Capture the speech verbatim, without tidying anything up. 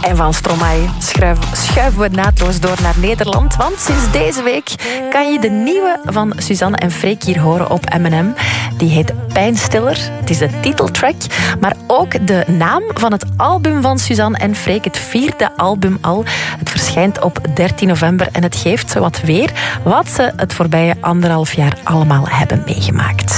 En van Stromae schuiven, schuiven we naadloos door naar Nederland. Want sinds deze week kan je de nieuwe van Suzanne en Freek hier horen op M en M. Die heet Pijnstiller. Het is de titeltrack. Maar ook de naam van het album van Suzanne en Freek. Het vierde album al. Het verschijnt op dertien november. En het geeft zowat weer wat ze het voorbije anderhalf jaar allemaal hebben meegemaakt.